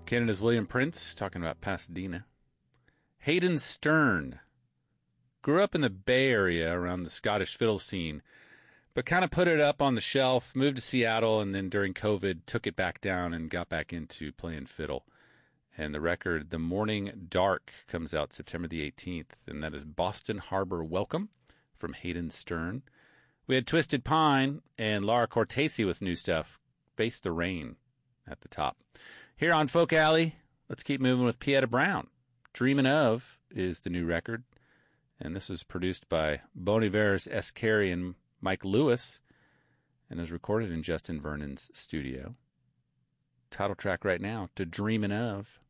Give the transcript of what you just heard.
Canada's William Prince, talking about Pasadena. Hayden Stern. Grew up in the Bay Area around the Scottish fiddle scene, but kind of put it up on the shelf, moved to Seattle, and then during COVID took it back down and got back into playing fiddle. And the record, The Morning Dark, comes out September the 18th, and that is Boston Harbor Welcome from Hayden Stern. We had Twisted Pine and Laura Cortese with new stuff, Face the Rain at the top. Here on Folk Alley, let's keep moving with Pieta Brown. Dreamin' Of is the new record, and this is produced by Bon Iver's S. Carey and Mike Lewis, and is recorded in Justin Vernon's studio. Title track right now, To Dreamin' Of.